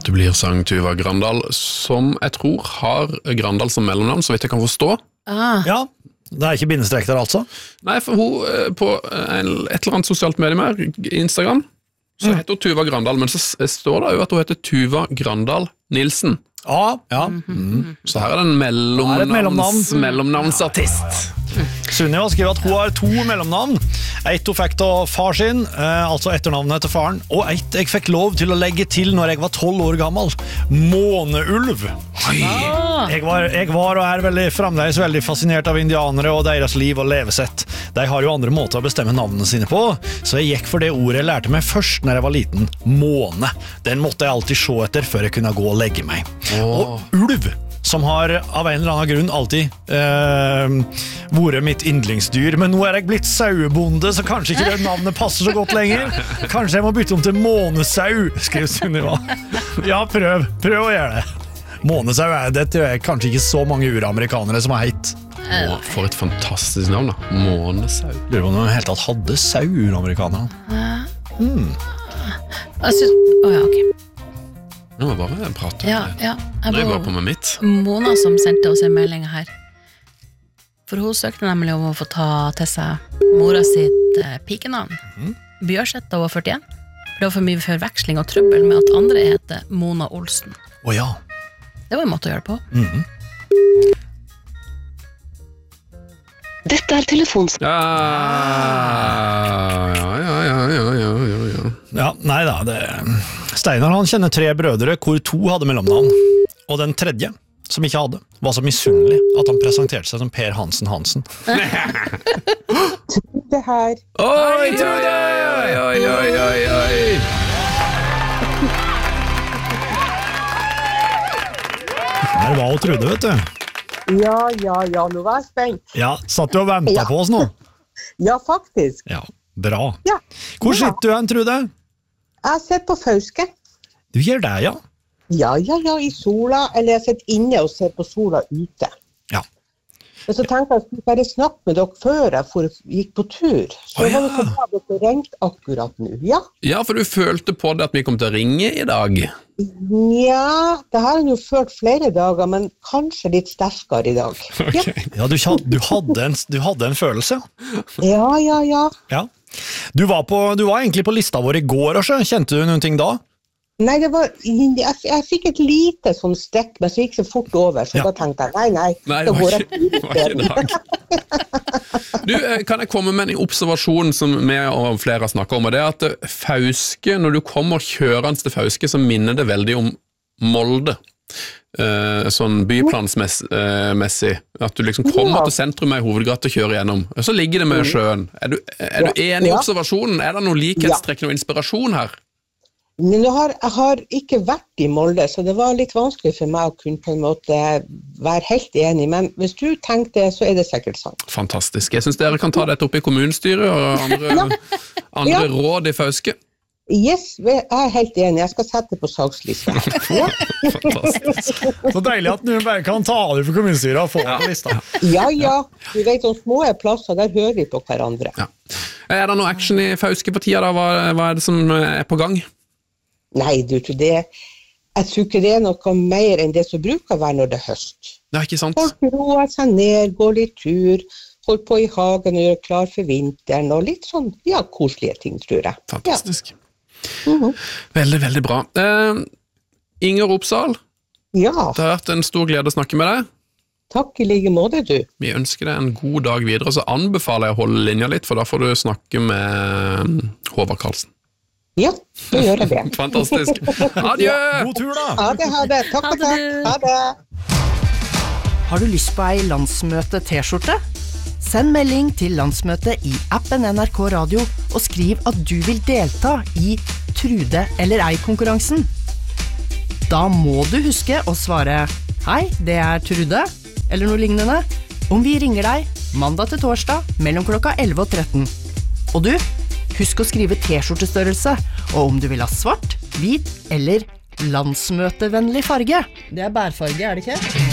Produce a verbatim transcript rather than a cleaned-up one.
Du blir sang Tuva Grandal, som jeg tror har Grandal som mellomnavn, så vidt jeg kan forstå. Ah. Ja, det er ikke bindestrek der altså. Nei, for hun på en, et eller annet sosialt medie mer, Instagram, så heter hun Tuva Grandal, men så står det jo at hun heter Tuva Grandal Nilsen. Ja, ja. Mm. Så her er det en mellomnavns, mellomnavn. mellomnavnsartist. Sunniva skriver at hun har to mellomnavn. Ett hun fikk til far sin, eh, altså etternavnet til faren, og ett jeg fikk lov til å legge til når jeg var tolv år gammel. Måneulv. Jeg var, jeg var og er veldig, fremdeles veldig fascinert av indianere og deres liv og levesett. De har jo andre måter å bestemme navnene sine på, så jeg gikk for det ordet jeg lærte meg først når jeg var liten. Måne. Den måtte jeg alltid se etter før jeg kunne gå og legge meg. Oh. Og ulv, som har av en eller annen grunn alltid eh, vært mitt yndlingsdyr, men nå er jeg blitt sauebonde, så kanskje ikke det navnet passer så godt lenger. Kanskje jeg må bytte om til månesau, skriver Sunniva. Ja, prøv, prøv å gjøre det. Månesau er det, det er kanskje ikke så mange uramerikanere som har heit. Å, for et fantastisk navn da, Månesau. Lurer på om de helt tatt hadde sau, uramerikanere. Mm. Jeg synes, åja, ok. Nå må jeg bare prate. Ja, ja. Jeg Driver var på med mitt. Mona som sendte oss en melding her. For hun søkte nemlig om å få ta til seg mora sitt eh, pikenavn. Mm. Bjørseth da hun var førtien. For det var for mye forveksling og trøbbel med at andre heter Mona Olsen. Å ja. Det var en måte å gjøre det på. Mhm. Dette er telefons... Ja, ja, ja, ja, ja, ja, ja, ja. Ja, nei da, det... Steinar han kjenner tre brødre, hvor to hadde mellomnavn. Og den tredje, som ikke hadde, var så misunnelig at han presenterte seg som Per Hansen Hansen. Det her. Oi, Trude! Oi, oi, oi, oi, oi. Her var hun Trude, vet du. Ja, ja, ja, nå var jeg spent. Ja, satt du og ventet Ja. på oss nå? Ja, faktisk. Ja, bra. Ja. Hvor Ja. sitter du hen, Trude? Jeg sitter på Fauske. Du gjør det, ja. Ja, ja, ja, i sola, eller jeg sitter inne og ser på sola ute. Ja. Men så tenkte jeg at jeg skulle bare snakke med dere før jeg for, gikk på tur. Så Å, var det ja. så bra at dere ringte akkurat nå. Ja, Ja, for du følte på det at vi kom til å ringe i dag. ja, det har jeg jo følt flere dager, men kanskje litt sterkere i dag. Ja, Ja, du, kja- du, hadde en, du hadde en følelse. ja, ja. ja. Ja. Du var, på, du var egentlig på lista vår i går, også. Kjente du noen ting da? Nei, det var, jeg, jeg fikk et lite sånn strekk, men så gikk det fort over, så Ja. da tenkte jeg, nei, nei, Nei, da det går var jeg ikke, det var ikke i dag. Du, eh, kan jeg komme med en observasjon som vi og flere har snakket om, og det er at eh, Fauske, når du kommer kjørende til Fauske, så minner det veldig om Molde. Eh, sånn byplansmessig, at du liksom kommer Ja. til sentrum i hovedgata og kjører gjennom, og så ligger det med sjøen. Er du, er du enig i Ja. observasjonen? Er det noen likhetstrekk, noen inspirasjon her? Men jeg har, jeg har ikke vært i Molde, så det var litt vanskelig for meg å kunne på en måte være helt enig, men hvis du tenker det, så er det sikkert sant. Fantastisk. Jeg synes dere kan ta dette opp i kommunestyret og andre, andre Ja. råd i Fauske. Yes, jeg er helt enig, jeg skal sette det på sakslista. Fantastisk. Så deilig at du bare kan ta det for kommunestyret og få det på lista. Ja, ja, du vet, sånne små plasser, der hører vi på hverandre. Ja. Er det noe action i Fauske på tida da? Hva, hva er det som er på gang? Nei, du, tror det, jeg tror ikke det er noe mer enn det som bruker å være når det er høst. Det er ikke sant? Folk roer seg ned, går litt tur, holder på i hagen og gjør klar for vinteren, og litt sånn, ja, koselige ting, tror jeg. Fantastisk. Ja. Mhm. Veldig, veldig bra. Eh, Inger Opsahl, Ja, det har vært en stor glede å snakke med deg. takk i like måte, du. Vi ønsker deg en god dag videre, så anbefaler jeg å holde linja litt, for da får du snakke med Håvard Karlsen. Ja, så gjør jeg det. Fantastisk. Adjø! God tur da! Ha det, ha det. Takk Ha og det, takk. du. Ha det. Har du lyst på ei landsmøte-t-skjorte? Send melding til landsmøtet i appen N R K Radio og skriv at du vil delta i Trude eller ei-konkurransen. Da må du huske å svare «Hei, det er Trude», eller noe lignende, om vi ringer deg mandag til torsdag mellom klokka elleve og tretten. Og du, husk å skrive t-skjortestørrelse, og om du vil ha svart, hvit eller landsmøtevennlig farge. Det er bærfarge, er det ikke?